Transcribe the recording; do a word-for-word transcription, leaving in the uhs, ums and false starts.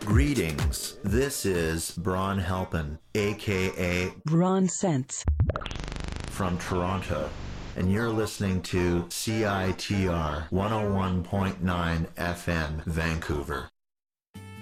Greetings. This is Braun Halpin, aka Braun Sense, from Toronto, and you're listening to C I T R one oh one point nine F M, Vancouver.